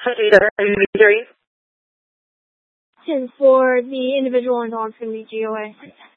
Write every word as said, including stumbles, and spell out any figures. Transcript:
And for the individual and dog, it's going to be G O A.